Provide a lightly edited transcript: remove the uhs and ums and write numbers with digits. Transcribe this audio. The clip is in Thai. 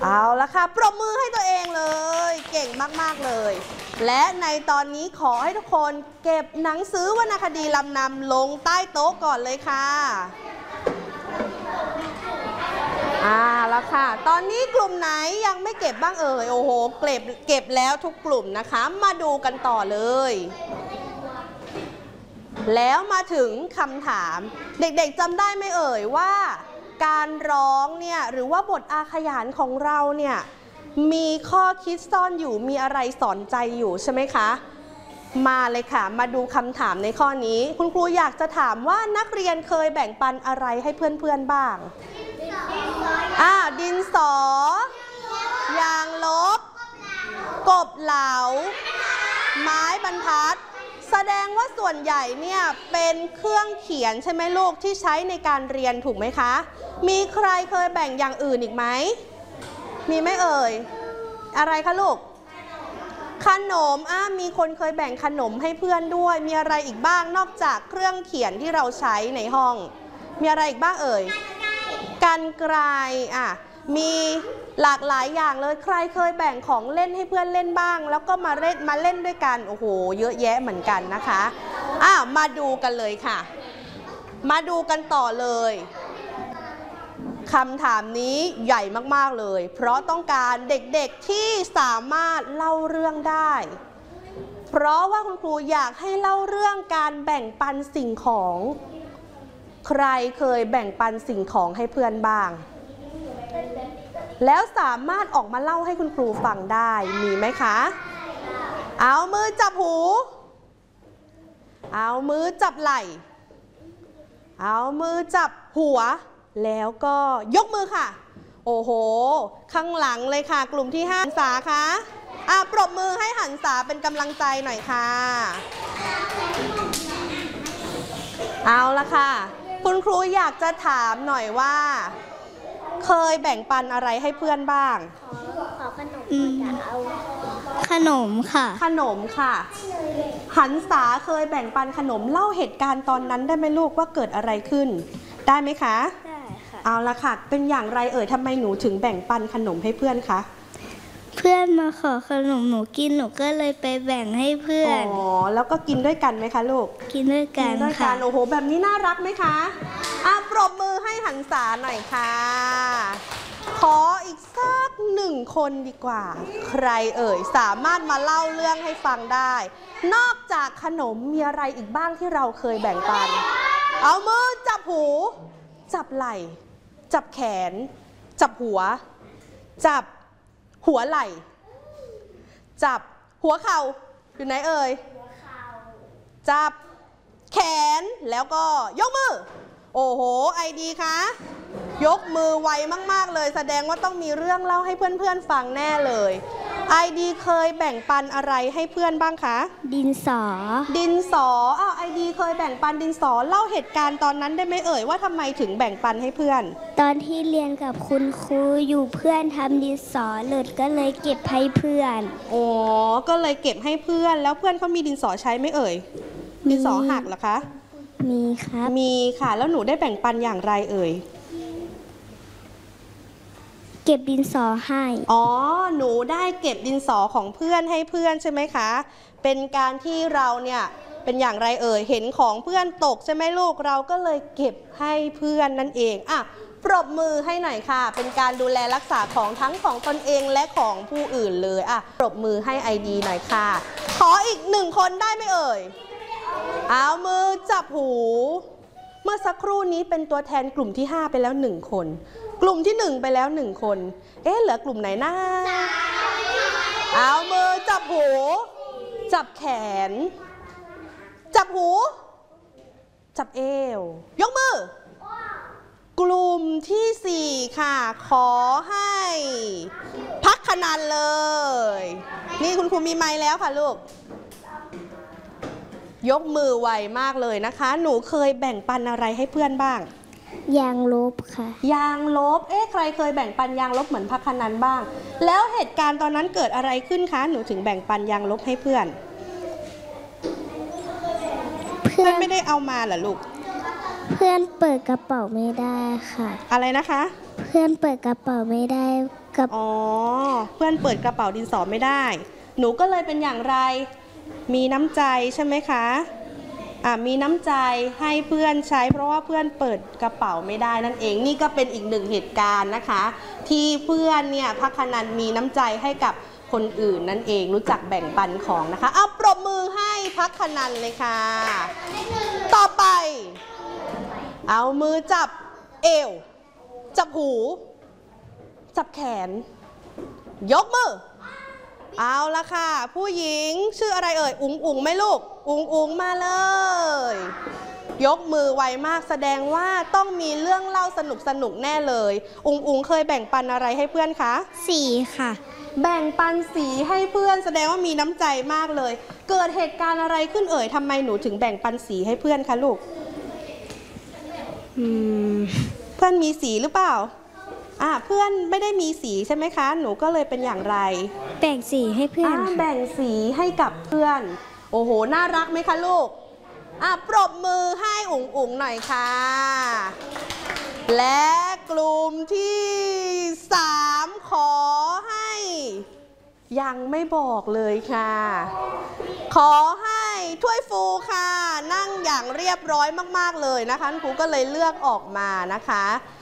เอาละค่ะปรบมือให้ตัวเองเลยเก่งมากๆเลยและในตอนนี้ขอให้ทุกคนเก็บหนังสือวรรณคดีลำนำลงใต้โต๊ะก่อนเลยค่ะแล้วค่ะตอนนี้กลุ่มไหนยังไม่เก็บบ้างเอ่ยโอ้โหเก็บแล้วทุกกลุ่มนะคะมาดูกันต่อเลยแล้วมาถึงคำถามเด็กๆจำได้ไหมเอ่ยว่าการร้องเนี่ยหรือว่าบทอาขยานของเราเนี่ยมีข้อคิดซ่อนอยู่มีอะไรสอนใจอยู่ใช่ไหมคะมาเลยค่ะมาดูคำถามในข้อนี้คุณครูอยากจะถามว่านักเรียนเคยแบ่งปันอะไรให้เพื่อนๆบ้างดินสอยางลบกบเหลาไม้บรรทัดแสดงว่าส่วนใหญ่เนี่ยเป็นเครื่องเขียนใช่ไหมลูกที่ใช้ในการเรียนถูกไหมคะมีใครเคยแบ่งอย่างอื่นอีกไหมมีไหมเอ่ยอะไรคะลูกขนมมีคนเคยแบ่งขนมให้เพื่อนด้วยมีอะไรอีกบ้างนอกจากเครื่องเขียนที่เราใช้ในห้องมีอะไรอีกบ้างเอ่ยกรรไกรมีหลากหลายอย่างเลยใครเคยแบ่งของเล่นให้เพื่อนเล่นบ้างแล้วก็มาเล่นด้วยกันโอ้โหเยอะแยะเหมือนกันนะคะมาดูกันเลยค่ะมาดูกันต่อเลยคำถามนี้ใหญ่มากๆเลยเพราะต้องการเด็กๆที่สามารถเล่าเรื่องได้เพราะว่าคุณครูอยากให้เล่าเรื่องการแบ่งปันสิ่งของใครเคยแบ่งปันสิ่งของให้เพื่อนบ้างแล้วสามารถออกมาเล่าให้คุณครูฟังได้มีไหมคะเอามือจับหูเอามือจับไหล่เอามือจับหัวแล้วก็ยกมือค่ะโอ้โหข้างหลังเลยค่ะกลุ่มที่5หันษาคะปรบมือให้หันษาเป็นกำลังใจหน่อยค่ะเอาละค่ะคุณครูอยากจะถามหน่อยว่าเคยแบ่งปันอะไรให้เพื่อนบ้างขอขนมขนมค่ะขนมค่ะหันษาเคยแบ่งปันขนมเล่าเหตุการณ์ตอนนั้นได้ไหมลูกว่าเกิดอะไรขึ้นได้ไหมคะได้ค่ะเอาละค่ะเป็นอย่างไรเอ่ยทำไมหนูถึงแบ่งปันขนมให้เพื่อนคะเพื่อนมาขอขนมหนูกินหนูก็เลยไปแบ่งให้เพื่อนแล้วก็กินด้วยกันไหมคะลูกกินด้วยกันค่ะโอ้โหแบบนี้น่ารักไหมคะปรบมือให้หันษาหน่อยค่ะขออีกสัก1 คนดีกว่าใครเอ่ยสามารถมาเล่าเรื่องให้ฟังได้นอกจากขนมมีอะไรอีกบ้างที่เราเคยแบ่งปันเอามือจับหูจับไหล่จับแขนจับหัวจับหัวไหล่จับหัวเข่าอยู่ไหนเอ่ยจับแขนแล้วก็ยกมือโอ้โหไอดีคะยกมือไวมากๆเลยแสดงว่าต้องมีเรื่องเล่าให้เพื่อนๆฟังแน่เลยไอดีเคยแบ่งปันอะไรให้เพื่อนบ้างคะดินสอไอดีเคยแบ่งปันดินสอเล่าเหตุการณ์ตอนนั้นได้ไหมเอ่ยว่าทำไมถึงแบ่งปันให้เพื่อนตอนที่เรียนกับคุณครูอยู่เพื่อนทำดินสอหลุดก็เลยเก็บให้เพื่อนก็เลยเก็บให้เพื่อนแล้วเพื่อนเขามีดินสอใช้ไหมเอ่ยดินสอหักเหรอคะมีครับมีค่ะแล้วหนูได้แบ่งปันอย่างไรเอ่ยเก็บดินสอให้หนูได้เก็บดินสอของเพื่อนให้เพื่อนใช่ไหมคะเป็นการที่เราเนี่ยเป็นอย่างไรเอ่ยเห็นของเพื่อนตกใช่ไหมลูกเราก็เลยเก็บให้เพื่อนนั่นเองปรบมือให้หน่อยค่ะเป็นการดูแลรักษาของทั้งของตนเองและของผู้อื่นเลยปรบมือให้ไอดีหน่อยค่ะขออีก1 คนได้ไหมเอ่ยเอามือจับหูเมื่อสักครู่นี้เป็นตัวแทนกลุ่มที่5ไปแล้ว1 คนกลุ่มที่1ไปแล้ว1 คนเหลือกลุ่มไหนนะเอามือจับหูจับแขนจับหูจับเอวยกมือกลุ่มที่4ค่ะขอให้พักขนันเลยนี่คุณครูมีไมค์แล้วค่ะลูกยกมือไวมากเลยนะคะหนูเคยแบ่งปันอะไรให้เพื่อนบ้างยางลบค่ะยางลบใครเคยแบ่งปันยางลบเหมือนพักขนันบ้างแล้วเหตุการณ์ตอนนั้นเกิดอะไรขึ้นคะหนูถึงแบ่งปันยางลบให้เพื่อนไม่ได้เอามาเหรอลูกเพื่อนเปิดกระเป๋าไม่ได้ค่ะอะไรนะคะเพื่อนเปิดกระเป๋าไม่ได้กับอ๋อ เพื่อนเปิดกระเป๋าดินสอไม่ได้ หนูก็เลยเป็นอย่างไร มีน้ำใจใช่ไหมคะมีน้ำใจให้เพื่อนใช้ เพราะว่าเพื่อนเปิดกระเป๋าไม่ได้นั่นเอง นี่ก็เป็นอีกหนึ่งเหตุการณ์นะคะ ที่เพื่อนเนี่ยพักนันมีน้ำใจให้กับคนอื่นนั่นเอง รู้จักแบ่งปันของนะคะเอาปรบมือให้พักนันเลยค่ะ ต่อไป เอามือจับเอว จับหู จับแขน ยกมือ เอาละค่ะ ผู้หญิงชื่ออะไรเอ่ย อุ๋งไหมลูก อุ๋งมาเลย ยกมือไวมากแสดงว่าต้องมีเรื่องเล่าสนุกแน่เลย อุ๋งเคยแบ่งปันอะไรให้เพื่อนคะสีค่ะแบ่งปันสีให้เพื่อนแสดงว่ามีน้ำใจมากเลย เกิดเหตุการณ์อะไรขึ้นเอ่ยทำไมหนูถึงแบ่งปันสีให้เพื่อนคะลูก เพื่อนมีสีหรือเปล่าเพื่อนไม่ได้มีสีใช่ไหมคะ หนูก็เลยเป็นอย่างไรแบ่งสีให้เพื่อนแบ่งสีให้กับเพื่อน โอ้โห น่ารักไหมคะลูก ปรบมือให้อุ๋งหน่อยค่ะ และกลุ่มที่3ขอให้ยังไม่บอกเลยค่ะ ขอให้ถ้วยฟูค่ะนั่งอย่างเรียบร้อยมากๆเลยนะคะครูก็เลยเลือกออกมานะคะ